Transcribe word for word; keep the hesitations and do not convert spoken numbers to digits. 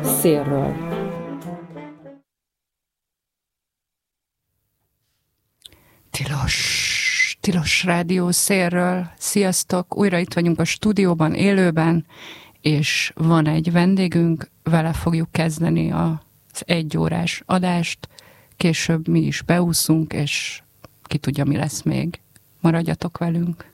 Szélről. Tilos, Tilos Rádió Szélről. Sziasztok! Újra itt vagyunk a stúdióban, élőben, és van egy vendégünk, vele fogjuk kezdeni az egyórás adást. Később mi is beúszunk, és ki tudja, mi lesz még. Maradjatok velünk!